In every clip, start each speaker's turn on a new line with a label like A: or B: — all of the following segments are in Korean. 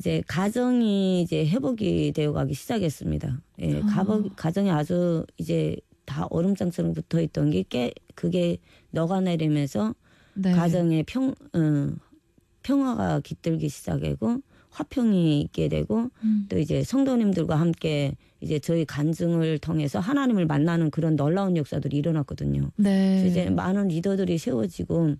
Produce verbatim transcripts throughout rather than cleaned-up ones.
A: 이제 가정이 이제 회복이 되어 가기 시작했습니다. 예,
B: 아.
A: 가복, 가정이 아주 이제 다 얼음장처럼 붙어 있던 게 깨, 그게 녹아내리면서
B: 네.
A: 가정의 평, 어, 평화가 깃들기 시작하고 화평이 있게 되고
B: 음.
A: 또 이제 성도님들과 함께 이제 저희 간증을 통해서 하나님을 만나는 그런 놀라운 역사들이 일어났거든요.
B: 네.
A: 그래서 이제 많은 리더들이 세워지고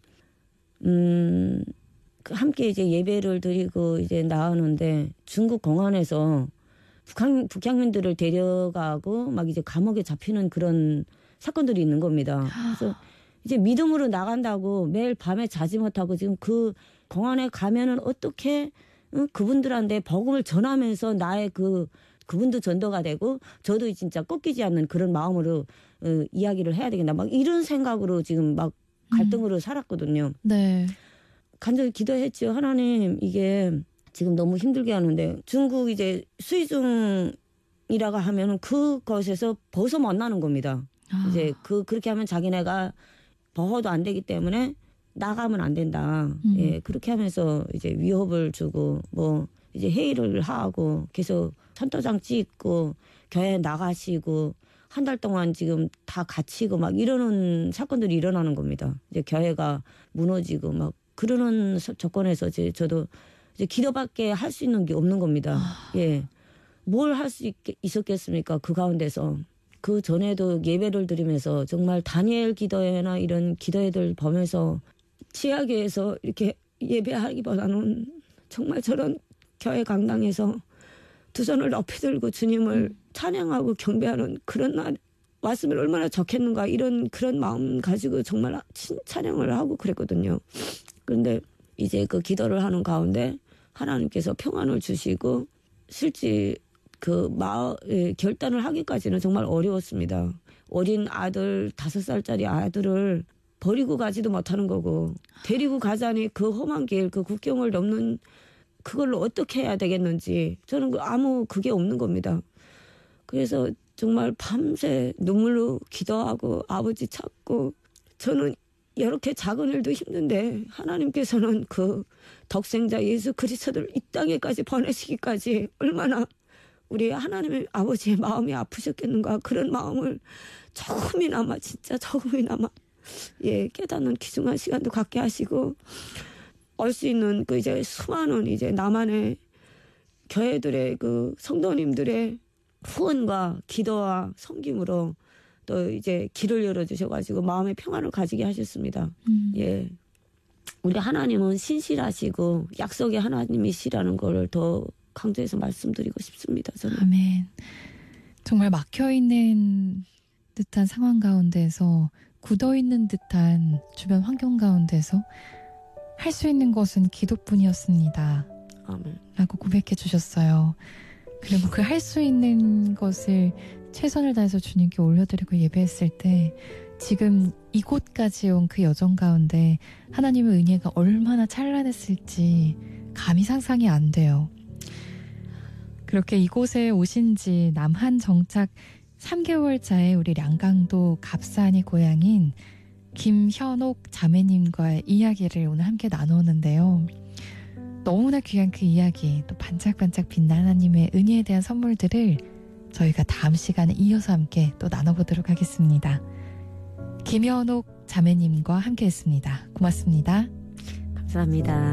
A: 음, 그 함께 이제 예배를 드리고 이제 나오는데 중국 공안에서 북한, 북향민들을 데려가고 막 이제 감옥에 잡히는 그런 사건들이 있는 겁니다. 그래서 이제 믿음으로 나간다고 매일 밤에 자지 못하고 지금 그 공안에 가면은 어떻게 응? 그분들한테 복음을 전하면서 나의 그 그분도 전도가 되고 저도 진짜 꺾이지 않는 그런 마음으로 어, 이야기를 해야 되겠다. 막 이런 생각으로 지금 막 갈등으로 음. 살았거든요.
B: 네.
A: 간절히 기도했죠. 하나님 이게 지금 너무 힘들게 하는데 중국 이제 수의중이라고 하면은 그것에서 벗어 못 나는 겁니다. 아. 이제 그 그렇게 하면 자기네가 보호도 안 되기 때문에 나가면 안 된다.
B: 음.
A: 예, 그렇게 하면서 이제 위협을 주고 뭐 이제 회의를 하고 계속 천도장 찍고 교회 나가시고 한 달 동안 지금 다 갇히고 막 이러는 사건들이 일어나는 겁니다. 이제 교회가 무너지고 막 그러는 조건에서 이제 저도 이제 기도밖에 할 수 있는 게 없는 겁니다.
B: 아.
A: 예, 뭘 할 수 있었겠습니까? 그 가운데서. 그 전에도 예배를 드리면서 정말 다니엘 기도회나 이런 기도회들 보면서 지하교에서 이렇게 예배하기보다는 정말 저런 교회 강당에서 두 손을 높이 들고 주님을 음. 찬양하고 경배하는 그런 날 왔으면 얼마나 좋겠는가 이런 그런 마음 가지고 정말 찬양을 하고 그랬거든요. 그런데 이제 그 기도를 하는 가운데 하나님께서 평안을 주시고 실제 그 마, 결단을 하기까지는 정말 어려웠습니다. 어린 아들, 다섯 살짜리 아들을 버리고 가지도 못하는 거고 데리고 가자니 그 험한 길, 그 국경을 넘는 그걸로 어떻게 해야 되겠는지 저는 아무 그게 없는 겁니다. 그래서 정말 밤새 눈물로 기도하고 아버지 찾고 저는 이렇게 작은 일도 힘든데 하나님께서는 그 독생자 예수 그리스도를 이 땅에까지 보내시기까지 얼마나 우리 하나님의 아버지의 마음이 아프셨겠는가 그런 마음을 조금이나마 진짜 조금이나마 예 깨닫는 귀중한 시간도 갖게 하시고 올 수 있는 그 이제 수많은 이제 나만의 교회들의 그 성도님들의 후원과 기도와 섬김으로 또 이제 길을 열어주셔가지고 마음의 평안을 가지게 하셨습니다. 음. 예, 우리 하나님은 신실하시고 약속의 하나님이시라는 걸 더 강조해서 말씀드리고 싶습니다. 저는.
B: 아멘. 정말 막혀있는 듯한 상황 가운데서 굳어있는 듯한 주변 환경 가운데서 할 수 있는 것은 기도뿐이었습니다.
A: 아멘.
B: 라고 고백해 주셨어요. 그리고 그 할 수 있는 것을 최선을 다해서 주님께 올려드리고 예배했을 때 지금 이곳까지 온 그 여정 가운데 하나님의 은혜가 얼마나 찬란했을지 감히 상상이 안 돼요. 그렇게 이곳에 오신 지 남한 정착 삼 개월 차에 우리 량강도 갑산이 고향인 김현옥 자매님과의 이야기를 오늘 함께 나누었는데요. 너무나 귀한 그 이야기, 또 반짝반짝 빛나는 하나님의 은혜에 대한 선물들을 저희가 다음 시간에 이어서 함께 또 나눠보도록 하겠습니다. 김현옥 자매님과 함께 했습니다. 고맙습니다.
A: 감사합니다.